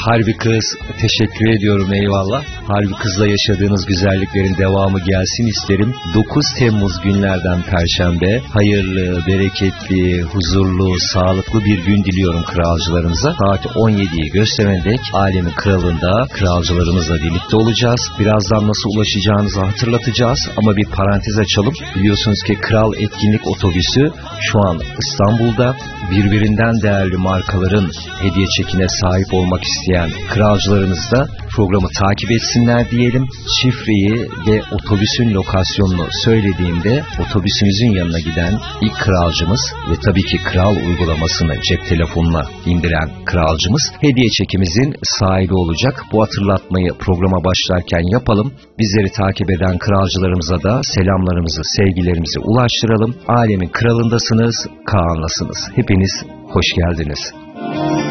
Harbi Kız, teşekkür ediyorum, eyvallah. Harbi Kız'la yaşadığınız güzelliklerin devamı gelsin isterim. 9 Temmuz günlerden Perşembe, hayırlı, bereketli, huzurlu, sağlıklı bir gün diliyorum kralcılarımıza. Saat 17'yi gösterene dek alemin kralında kralcılarımızla birlikte olacağız. Birazdan nasıl ulaşacağınızı hatırlatacağız ama bir parantez açalım. Biliyorsunuz ki Kral Etkinlik Otobüsü şu an İstanbul'da. Birbirinden değerli markaların hediye çekine sahip olmak isteyen kralcılarımız da programı takip etsinler diyelim. Şifreyi ve otobüsün lokasyonunu söylediğimde otobüsünüzün yanına giden ilk kralcımız ve tabii ki Kral uygulamasını cep telefonuna indiren kralcımız hediye çekimizin sahibi olacak. Bu hatırlatmayı programa başlarken yapalım. Bizleri takip eden kralcılarımıza da selamlarımızı, sevgilerimizi ulaştıralım. Alemin kralındasınız, Kaan'lasınız. Hepiniz hoş geldiniz.